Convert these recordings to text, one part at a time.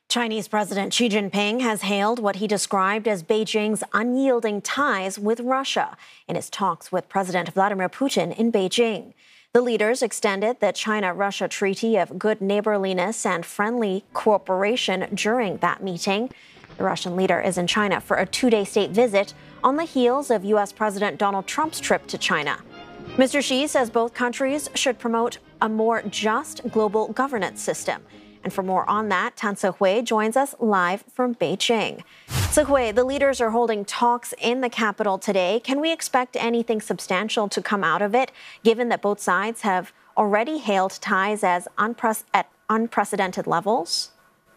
Chinese President Xi Jinping has hailed what he described as Beijing's unyielding ties with Russia in his talks with President Vladimir Putin in Beijing. The leaders extended the China-Russia Treaty of Good Neighborliness and Friendly Cooperation during that meeting. The Russian leader is in China for a two-day state visit on the heels of U.S. President Donald Trump's trip to China. Mr. Xi says both countries should promote a more just global governance system. And for more on that, Tan Cehui joins us live from Beijing. Cehui, the leaders are holding talks in the capital today. Can we expect anything substantial to come out of it, given that both sides have already hailed ties as at unprecedented levels?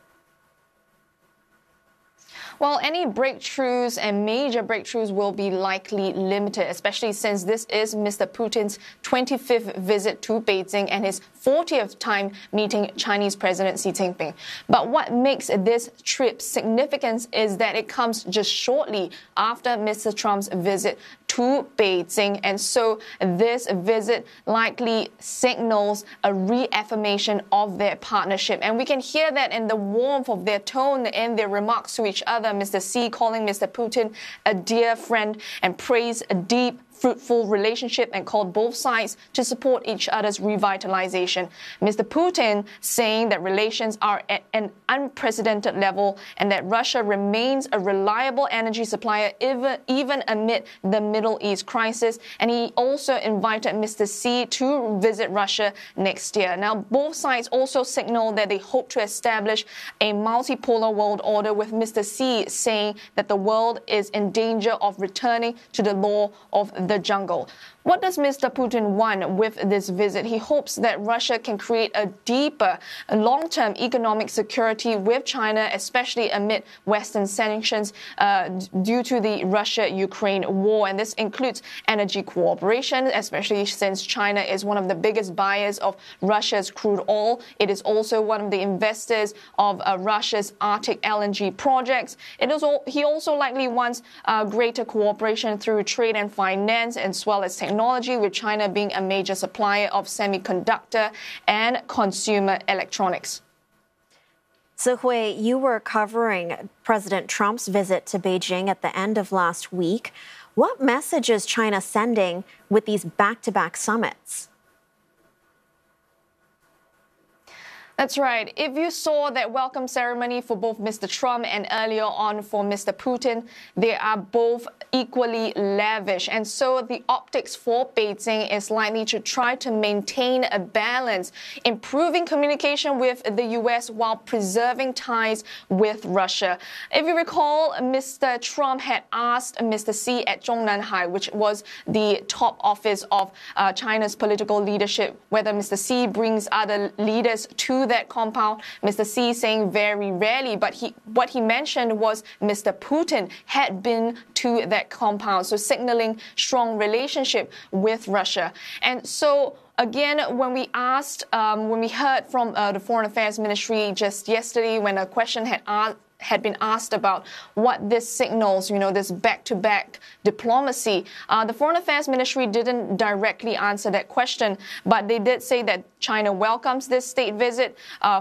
Well, any breakthroughs and major breakthroughs will be likely limited, especially since this is Mr. Putin's 25th visit to Beijing and his 40th time meeting Chinese President Xi Jinping. But what makes this trip significant is that it comes just shortly after Mr. Trump's visit to Beijing. And so this visit likely signals a reaffirmation of their partnership. And we can hear that in the warmth of their tone and their remarks to each other. Mr. Xi calling Mr. Putin a dear friend and praised a deep, fruitful relationship and called both sides to support each other's revitalization. Mr. Putin saying that relations are at an unprecedented level and that Russia remains a reliable energy supplier even amid the Middle East crisis. And he also invited Mr. Xi to visit Russia next year. Now, both sides also signal that they hope to establish a multipolar world order, with Mr. Xi saying that the world is in danger of returning to the law of the jungle. What does Mr. Putin want with this visit? He hopes that Russia can create a deeper, long-term economic security with China, especially amid Western sanctions due to the Russia-Ukraine war. And this includes energy cooperation, especially since China is one of the biggest buyers of Russia's crude oil. It is also one of the investors of Russia's Arctic LNG projects. He also likely wants greater cooperation through trade and finance, as well as technology, with China being a major supplier of semiconductor and consumer electronics. Cehui, you were covering President Trump's visit to Beijing at the end of last week. What message is China sending with these back-to-back summits? That's right. If you saw that welcome ceremony for both Mr. Trump and earlier on for Mr. Putin, they are both equally lavish. And so the optics for Beijing is likely to try to maintain a balance, improving communication with the U.S. while preserving ties with Russia. If you recall, Mr. Trump had asked Mr. Xi at Zhongnanhai, which was the top office of China's political leadership, whether Mr. Xi brings other leaders to that compound. Mr. Xi saying very rarely, but what he mentioned was Mr. Putin had been to that compound, so signaling strong relationship with Russia. And so again, when we heard from the Foreign Affairs Ministry just yesterday, when a question had been asked about what this signals, this back-to-back diplomacy. The Foreign Affairs Ministry didn't directly answer that question, but they did say that China welcomes this state visit